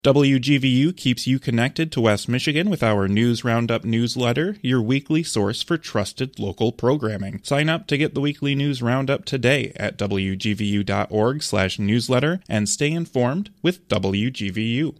WGVU keeps you connected to West Michigan with our News Roundup newsletter, your weekly source for trusted local programming. Sign up to get the weekly News Roundup today at wgvu.org/newsletter and stay informed with WGVU.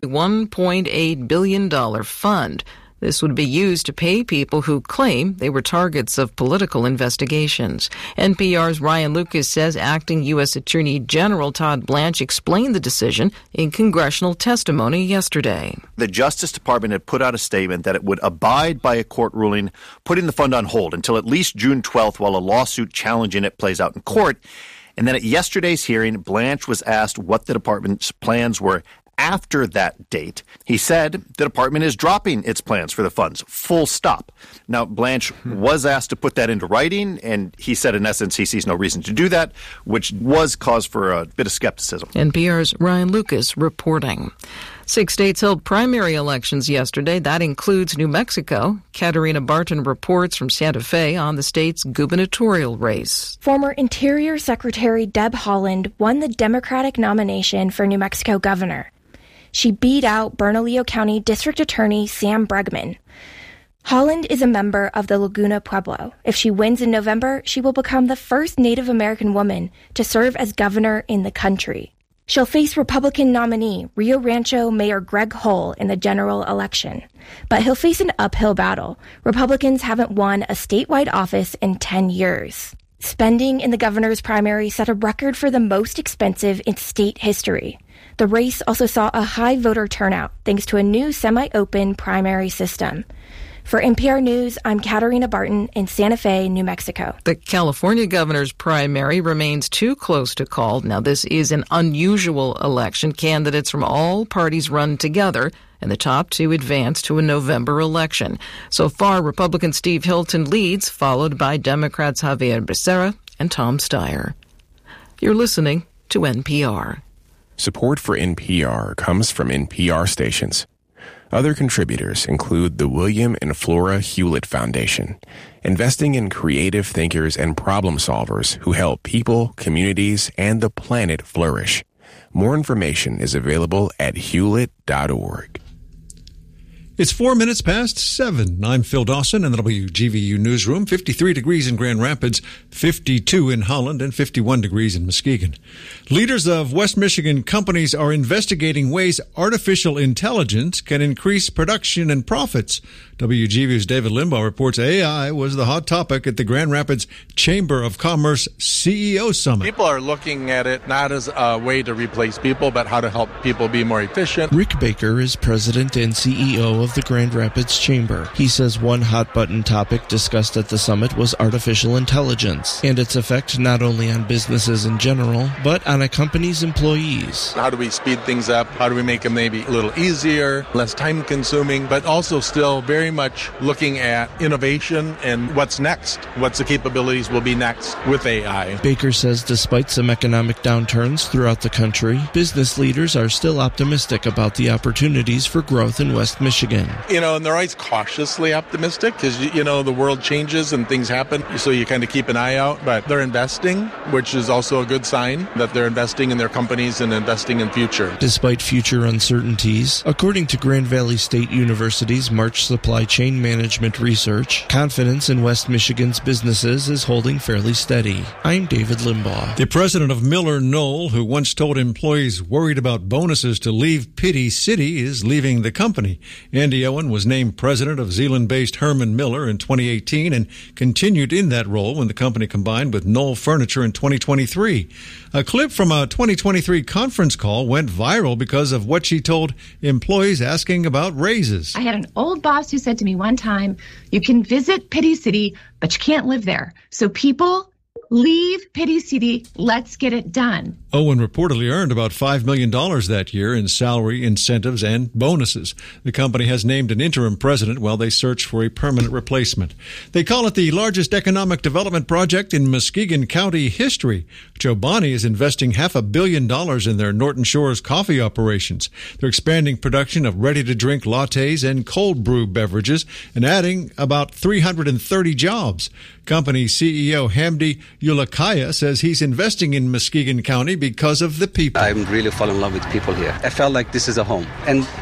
$1.8 billion fund. This would be used to pay people who claim they were targets of political investigations. NPR's Ryan Lucas says acting U.S. Attorney General Todd Blanche explained the decision in congressional testimony yesterday. The Justice Department had put out a statement that it would abide by a court ruling, putting the fund on hold until at least June 12th while a lawsuit challenging it plays out in court. And then at yesterday's hearing, Blanche was asked what the department's plans were after that date. He said the department is dropping its plans for the funds, full stop. Now, Blanche was asked to put that into writing, and he said, in essence, he sees no reason to do that, which was cause for a bit of skepticism. NPR's Ryan Lucas reporting. 6 states held primary elections yesterday. That includes New Mexico. Katarina Barton reports from Santa Fe on the state's gubernatorial race. Former Interior Secretary Deb Haaland won the Democratic nomination for New Mexico governor. She beat out Bernalillo County District Attorney Sam Bregman. Haaland is a member of the Laguna Pueblo. If she wins in November, she will become the first Native American woman to serve as governor in the country. She'll face Republican nominee Rio Rancho Mayor Greg Hull in the general election. But he'll face an uphill battle. Republicans haven't won a statewide office in 10 years. Spending in the governor's primary set a record for the most expensive in state history. The race also saw a high voter turnout thanks to a new semi-open primary system. For NPR News, I'm Katarina Barton in Santa Fe, New Mexico. The California governor's primary remains too close to call. Now, this is an unusual election. Candidates from all parties run together, and the top two advance to a November election. So far, Republican Steve Hilton leads, followed by Democrats Javier Becerra and Tom Steyer. You're listening to NPR. Support for NPR comes from NPR stations. Other contributors include the William and Flora Hewlett Foundation, investing in creative thinkers and problem solvers who help people, communities, and the planet flourish. More information is available at hewlett.org. It's 4 minutes past 7. I'm Phil Dawson in the WGVU newsroom. 53 degrees in Grand Rapids, 52 in Holland, and 51 degrees in Muskegon. Leaders of West Michigan companies are investigating ways artificial intelligence can increase production and profits. WGVU's David Limbaugh reports AI was the hot topic at the Grand Rapids Chamber of Commerce CEO Summit. People are looking at it not as a way to replace people, but how to help people be more efficient. Rick Baker is president and CEO of the Grand Rapids Chamber. He says one hot-button topic discussed at the summit was artificial intelligence and its effect not only on businesses in general, but on a company's employees. How do we speed things up? How do we make them maybe a little easier, less time-consuming, but also still very much looking at innovation and what's next, what's the capabilities will be next with AI. Baker says despite some economic downturns throughout the country, business leaders are still optimistic about the opportunities for growth in West Michigan. And they're always cautiously optimistic because, the world changes and things happen, so you kind of keep an eye out. But they're investing, which is also a good sign that they're investing in their companies and investing in future. Despite future uncertainties, according to Grand Valley State University's March Supply Chain Management Research, confidence in West Michigan's businesses is holding fairly steady. I'm David Limbaugh. The president of Miller Knoll, who once told employees worried about bonuses to leave Pity City, is leaving the company. Andy Owen was named president of Zeeland-based Herman Miller in 2018 and continued in that role when the company combined with Knoll Furniture in 2023. A clip from a 2023 conference call went viral because of what she told employees asking about raises. I had an old boss who said to me one time, you can visit Pity City, but you can't live there. So people, leave Pity City. Let's get it done. Owen reportedly earned about $5 million that year in salary, incentives, and bonuses. The company has named an interim president while they search for a permanent replacement. They call it the largest economic development project in Muskegon County history. Chobani is investing $500 million in their Norton Shores coffee operations. They're expanding production of ready-to-drink lattes and cold brew beverages and adding about 330 jobs. Company CEO Hamdi Ulakaya says he's investing in Muskegon County because of the people. I'm really falling in love with people here. I felt like this is a home. And